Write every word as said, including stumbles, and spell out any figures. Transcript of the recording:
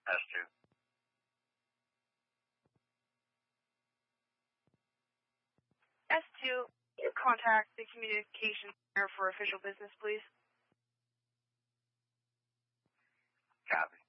S two. S two, contact the communications center for official business, please. Copy.